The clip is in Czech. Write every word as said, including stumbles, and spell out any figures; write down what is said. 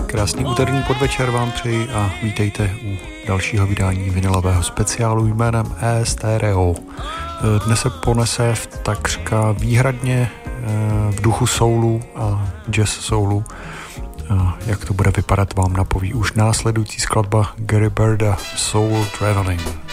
Krásný úterní podvečer vám přeji a vítejte u dalšího vydání vinylového speciálu jménem E-Stereo. Dnes se ponese v takřka výhradně v duchu soulu a jazz soulu. Jak to bude vypadat, vám napoví už následující skladba Gary Birda Soul Traveling.